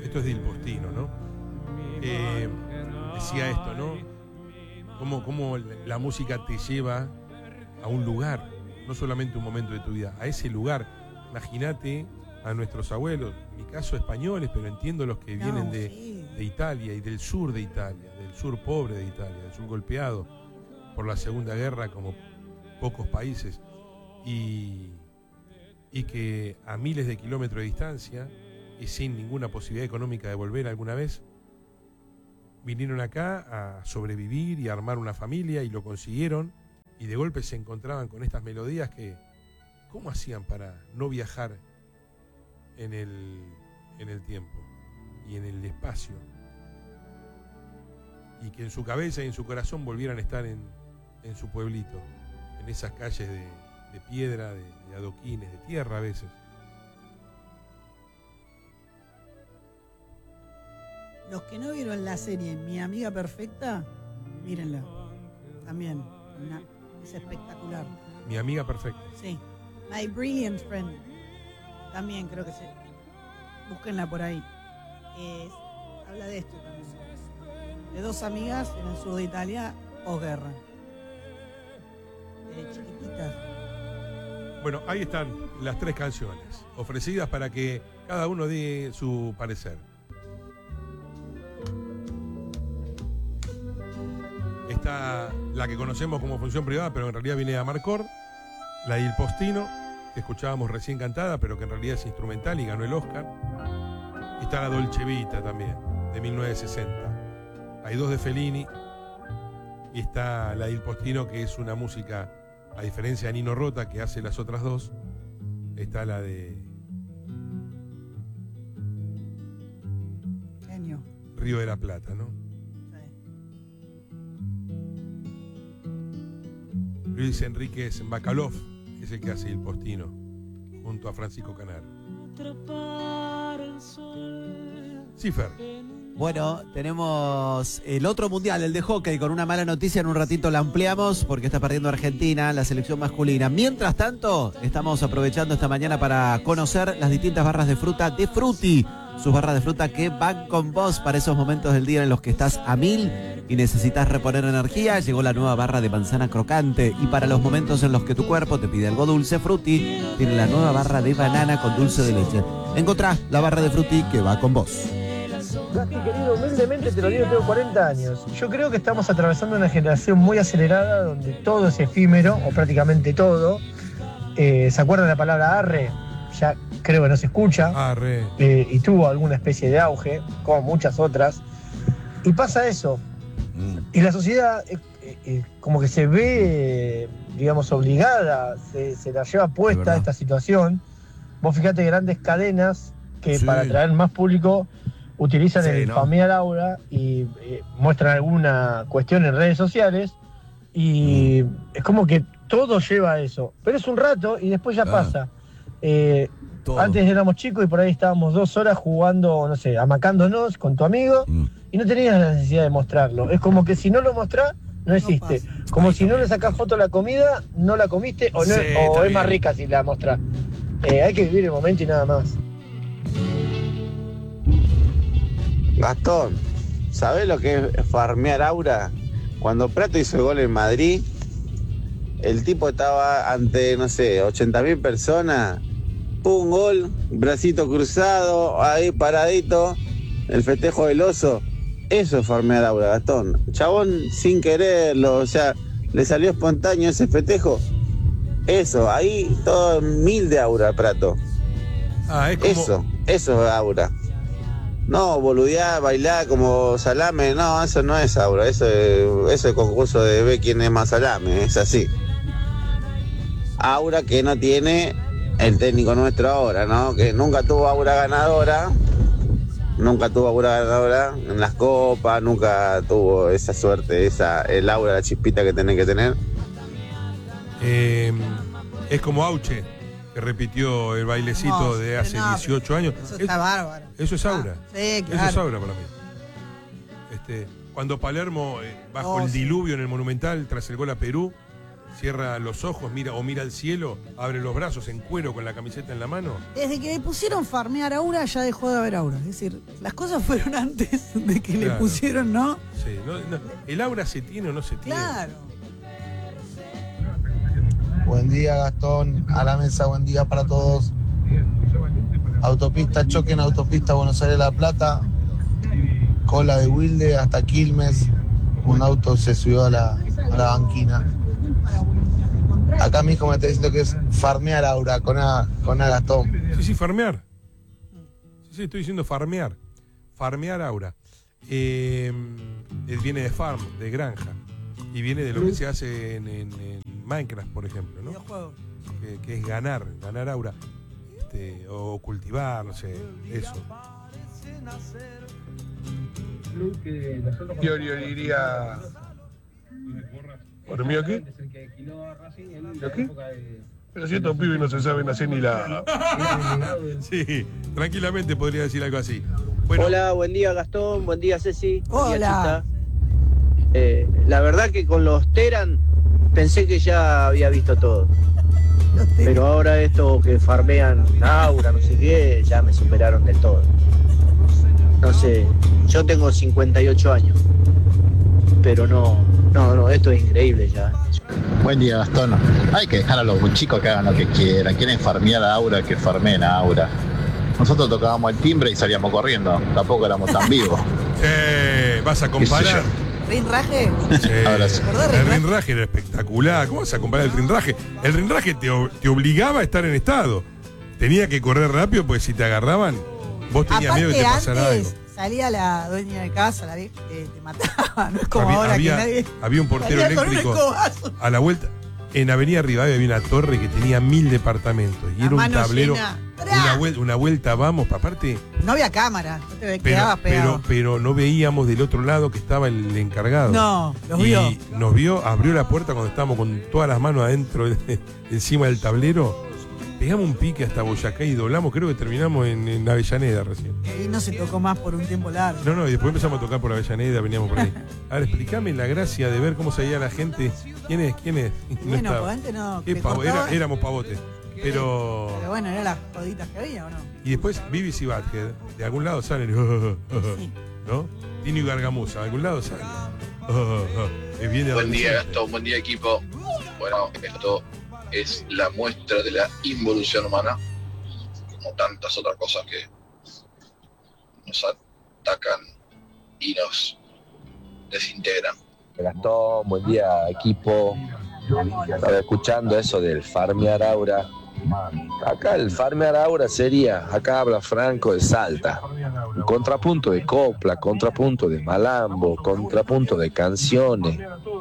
Esto es de Il Postino, ¿no? Decía esto, ¿no? Cómo la música te lleva a un lugar, no solamente un momento de tu vida, a ese lugar. Imagínate a nuestros abuelos, en mi caso españoles, pero entiendo los que vienen de Italia y del sur de Italia, del sur pobre de Italia, del sur golpeado por la Segunda Guerra como pocos países, y que a miles de kilómetros de distancia y sin ninguna posibilidad económica de volver alguna vez, vinieron acá a sobrevivir y a armar una familia y lo consiguieron, y de golpe se encontraban con estas melodías que, ¿cómo hacían para no viajar en el tiempo y en el espacio? Y que en su cabeza y en su corazón volvieran a estar en su pueblito, en esas calles de piedra, de adoquines, de tierra a veces. Los que no vieron la serie Mi Amiga Perfecta, mírenla. También, es espectacular. Mi Amiga Perfecta. Sí. My Brilliant Friend. También creo que se... Búsquenla por ahí. Habla de esto también. De dos amigas en el sur de Italia, posguerra. Chiquititas. Bueno, ahí están las 3 canciones ofrecidas para que cada uno dé su parecer. Está la que conocemos como Función Privada, pero en realidad viene de Amarcord, la de Il Postino, que escuchábamos recién cantada, pero que en realidad es instrumental y ganó el Oscar. Está la Dolce Vita también, de 1960. Hay 2 de Fellini, y está la de Il Postino, que es una música, a diferencia de Nino Rota, que hace las otras 2, está la de Genio. Río de la Plata, ¿no? Luis Enríquez Bacalov es el que hace Il Postino, junto a Francisco Canaro. Cifer. Bueno, tenemos el otro mundial, el de hockey, con una mala noticia. En un ratito la ampliamos porque está perdiendo Argentina, la selección masculina. Mientras tanto, estamos aprovechando esta mañana para conocer las distintas barras de fruta de Frutti. Sus barras de fruta que van con vos para esos momentos del día en los que estás a 1000 y necesitas reponer energía. Llegó la nueva barra de manzana crocante, y para los momentos en los que tu cuerpo te pide algo dulce, Frutti tiene la nueva barra de banana con dulce de leche. Encontrá la barra de Frutti que va con vos. Gasti, querido, humildemente te lo digo, tengo 40 años. Yo creo que estamos atravesando una generación muy acelerada donde todo es efímero, o prácticamente todo. ¿Se acuerdan de la palabra arre? Ya creo que no se escucha. Arre. Y tuvo alguna especie de auge, como muchas otras. Y pasa eso. Y la sociedad como que se ve, digamos, obligada, se la lleva puesta esta situación. Vos fíjate, grandes cadenas que para atraer más público utilizan el Famea Laura y muestran alguna cuestión en redes sociales, y es como que todo lleva a eso, pero es un rato y después ya pasa. Antes éramos chicos y por ahí estábamos 2 horas jugando, no sé, amacándonos con tu amigo, y no tenías la necesidad de mostrarlo. Es como que si no lo mostrás, no existe. Como si no le sacás foto a la comida, no la comiste, o, no, o es más rica si la mostrás. Hay que vivir el momento y nada más. Gastón, ¿sabés lo que es farmear aura? Cuando Prato hizo el gol en Madrid, el tipo estaba ante, no sé, 80.000 personas, un gol, bracito cruzado, ahí paradito, el festejo del oso. Eso es farmear aura, Gastón. Chabón, sin quererlo, o sea, le salió espontáneo ese festejo. Eso, ahí todo 1000 de aura, Prato. Es como... Eso es aura. No, boludear, bailar como salame, no, eso no es aura, eso es concurso de ver quién es más salame, es así. Aura que no tiene el técnico nuestro ahora, ¿no? Que nunca tuvo aura ganadora en las copas, nunca tuvo esa suerte, el aura, la chispita que tenés que tener. Es como Auche, que repitió el bailecito de hace 18 años. Eso está bárbaro. Eso es aura. Sí, claro. Eso es aura para mí. Cuando Palermo, bajo el diluvio en el Monumental, tras el gol a Perú, cierra los ojos, mira al cielo, abre los brazos en cuero con la camiseta en la mano. Desde que le pusieron farmear aura ya dejó de haber aura. Es decir, las cosas fueron antes de que le pusieron, ¿no? Sí, el aura se tiene o no se tiene. Claro. Buen día, Gastón, a la mesa, buen día para todos. Autopista, choque en autopista Buenos Aires-La Plata, cola de Wilde hasta Quilmes, un auto se subió a la banquina. Acá mi hijo me está diciendo que es farmear aura con A Gastón. Sí, farmear. Sí, estoy diciendo farmear. Farmear aura. Viene de farm, de granja. Y viene de lo que se hace en Minecraft, por ejemplo, ¿no? Que es ganar aura. O cultivar, no sé, eso. Yo diría... ¿Por mí aquí? ¿Aquí? Pero si estos pibes no se saben hacer ni la... Sí, tranquilamente podría decir algo así. Bueno. Hola, buen día Gastón, buen día Ceci. Hola. La verdad que con los Teran pensé que ya había visto todo. Pero ahora esto que farmean aura, no sé qué, ya me superaron del todo. No sé, yo tengo 58 años, pero no, esto es increíble ya. Buen día, Gastón. Hay que dejar a los chicos que hagan lo que quieran. Quieren farmear a aura, que farmeen a aura. Nosotros tocábamos el timbre y salíamos corriendo. Tampoco éramos tan vivos. ¿Vas a comparar? ¿Rinraje? Sí. El rinraje era espectacular. ¿Cómo vas a comparar el rinraje? El rinraje te obligaba a estar en estado. Tenía que correr rápido porque si te agarraban, vos tenías miedo de que te pasara algo. Salía la dueña de casa, la vieja, te mataba. No es como ahora que nadie... Había un portero eléctrico a la vuelta. En Avenida Rivadavia había una torre que tenía 1000 departamentos. Y era un tablero. Una vuelta, vamos, aparte. No había cámara, no te quedabas pegado. Pero no veíamos del otro lado que estaba el encargado. No, vio. Nos vio, abrió la puerta cuando estábamos con todas las manos adentro, encima del tablero. Pegamos un pique hasta Boyacá y doblamos, creo que terminamos en Avellaneda recién. Y no se tocó más por un tiempo largo. No, y después empezamos a tocar por Avellaneda, veníamos por ahí. A ver, explícame la gracia de ver cómo salía la gente. ¿Quién es? Bueno, pues antes no. Éramos pavotes. Pero bueno, eran las joditas que había, ¿o no? Y después Vivis y Badhead, de algún lado salen, ¿no? Tino y Gargamusa, de algún lado salen. Buen día, Gastón, buen día, equipo. Bueno, esto es la muestra de la involución humana, como tantas otras cosas que nos atacan y nos desintegran. Gastón, buen día, equipo. Estaba escuchando eso del farmear aura. Acá el farmear aura sería, acá habla Franco de Salta, un contrapunto de copla, contrapunto de malambo, contrapunto de canciones.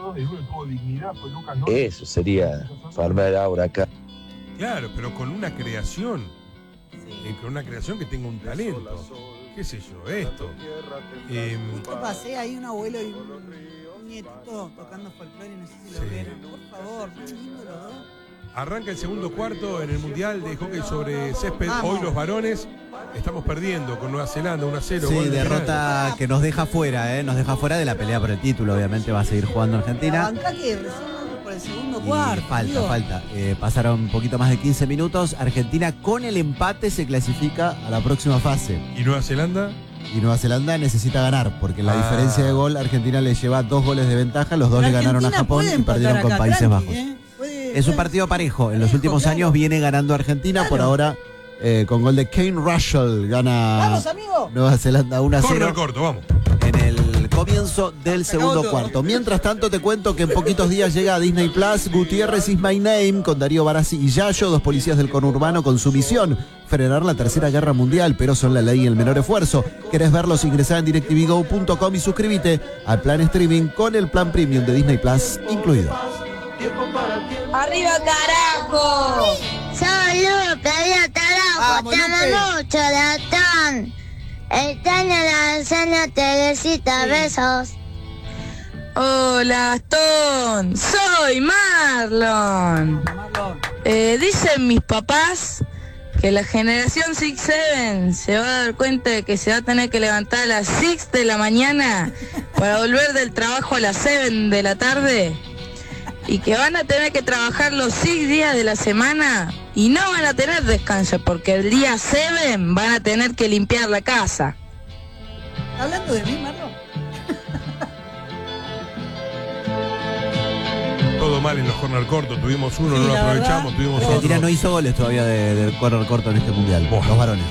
Eso sería farmear aura acá. Claro, pero con una creación, con una creación que tenga un talento. ¿Qué sé yo? Esto. ¿Qué pasé? Hay un abuelo y un nietito tocando folclore, no sé si lo vieron. Por favor, muy lindo los dos. Arranca el segundo cuarto en el Mundial de Hockey sobre Césped. Hoy los varones estamos perdiendo con Nueva Zelanda 1-0. Sí, derrota que nos deja fuera, nos deja fuera de la pelea por el título. Obviamente va a seguir jugando Argentina. Banca que recién vamos por el segundo cuarto. Falta. Pasaron un poquito más de 15 minutos. Argentina con el empate se clasifica a la próxima fase. ¿Y Nueva Zelanda? Y Nueva Zelanda necesita ganar, porque la diferencia de gol, Argentina le lleva 2 goles de ventaja. Los dos le ganaron a Japón y perdieron con Países Bajos. Es un partido parejo. En los últimos años viene ganando Argentina. Por ahora, con gol de Kane Russell, gana Nueva Zelanda 1-0. Corner corto, vamos. En el comienzo del segundo cuarto. Mientras tanto, te cuento que en poquitos días llega a Disney Plus Gutiérrez is My Name, con Darío Barassi y Yayo, 2 policías del conurbano con su misión: frenar la Tercera Guerra Mundial, pero son la ley y el menor esfuerzo. ¿Querés verlos? Ingresá en DirecTVGo.com y suscríbete al plan streaming con el plan premium de Disney Plus incluido. ¡Arriba, carajo! Soy Lupe, arriba, carajo. Te amo mucho, Gastón. Extraña la anciana Teresita, besos. Hola, Gastón. Soy Marlon. Dicen mis papás que la generación 6-7 se va a dar cuenta de que se va a tener que levantar a las 6 de la mañana para volver del trabajo a las 7 de la tarde. y que van a tener que trabajar los 6 días de la semana y no van a tener descanso porque el día 7 van a tener que limpiar la casa. ¿Hablando de mí, Marlon? Todo mal en los corner cortos, tuvimos uno, no lo aprovechamos, tuvimos otro. Argentina no hizo goles todavía del corner corto en este mundial, los varones.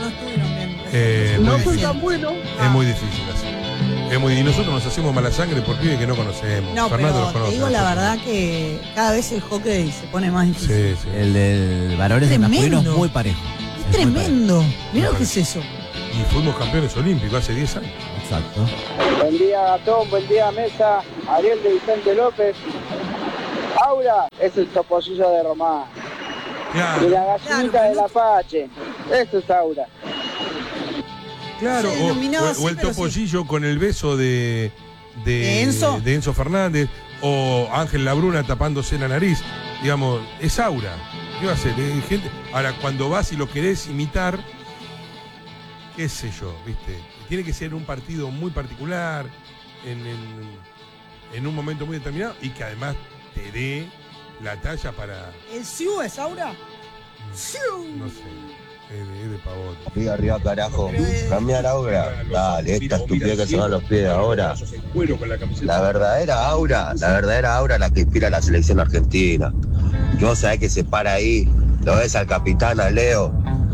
No muy fue difícil. tan bueno. Es muy difícil así. Y nosotros nos hacemos mala sangre por pibes que no conocemos. No, Fernando los pero conoce. te digo la verdad que cada vez el hockey se pone más difícil. Sí. El del varones y masculino es muy parejo. Es tremendo. Mirá lo que es eso. Y fuimos campeones olímpicos hace 10 años. Exacto. Buen día, Gastón, buen día, Mesa. Ariel de Vicente López. Aura es el topollillo de Román. Claro. Y la gallinita del Apache. Eso es Aura. Claro, Se denominaba así, o el pero topollillo con el beso de Enzo. de Enzo Fernández, o Ángel Labruna tapándose la nariz. Digamos, es Aura. ¿Qué va a hacer? Gente. Ahora, cuando vas y lo querés imitar, qué sé yo, ¿viste? Tiene que ser un partido muy particular, en un momento muy determinado, y que además te dé la talla para... ¿El Siu es Aura? ¡Siu! No sé, es de pavón. Arriba, arriba, carajo. Cambiar Aura. Dale, esta estupidez que se van los pies ahora. La verdadera Aura, la que inspira a la selección argentina. Que vos sabés que se para ahí, lo ves al capitán, a Leo,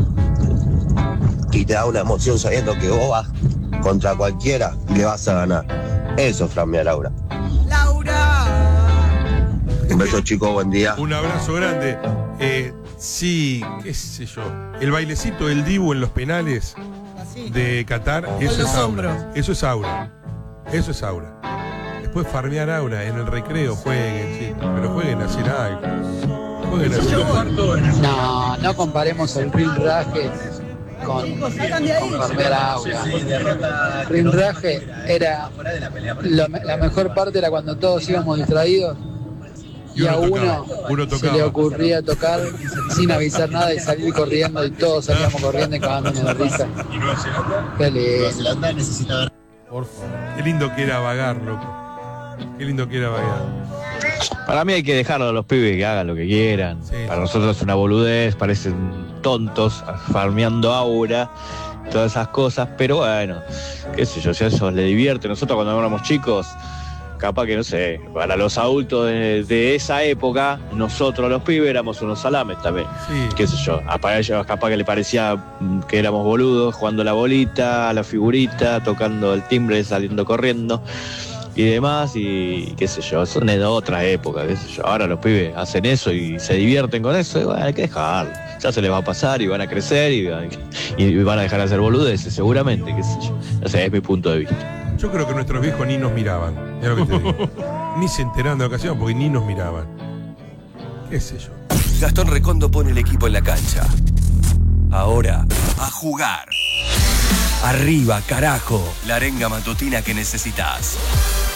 y te da una emoción sabiendo que vos vas contra cualquiera y le vas a ganar. Eso es flamear Aura. ¡Laura! Un beso, chicos, buen día. Un abrazo grande. Sí, qué sé yo. El bailecito del Dibu en los penales de Qatar, eso es Aura. Eso es Aura. Eso es Aura. Después farmear Aura en el recreo, jueguen, sí, pero jueguen a hacer algo. Jueguen a hacer algo. No comparemos el rinraje con farmear Aura. Rinraje era la mejor parte, era cuando todos íbamos distraídos y a uno se le ocurría tocar sin avisar nada y salir corriendo, y todos salíamos corriendo y cagándonos de risa. Qué lindo. Qué lindo que era vagar, loco. Qué lindo que era vagar. Para mí hay que dejarlo a los pibes que hagan lo que quieran. Sí. Para nosotros es una boludez, parecen tontos, farmeando Aura, todas esas cosas, pero bueno, qué sé yo, si a eso le divierte. Nosotros cuando éramos chicos, capaz que no sé, para los adultos de esa época, nosotros los pibes éramos unos salames también. Sí. Qué sé yo, para ellos capaz que le parecía que éramos boludos, jugando la bolita, a la figurita, tocando el timbre, saliendo corriendo y demás, y qué sé yo, son de otra época, qué sé yo. Ahora los pibes hacen eso y se divierten con eso, y bueno, hay que dejarlo. Ya se les va a pasar y van a crecer y van a dejar de hacer boludeces, seguramente, qué sé yo. No sé, es mi punto de vista. Yo creo que nuestros viejos ni nos miraban, es lo que te digo. Ni se enteraban de la ocasión porque ni nos miraban. Qué sé yo. Gastón Recondo pone el equipo en la cancha. Ahora, a jugar. Arriba, carajo. La arenga matutina que necesitas.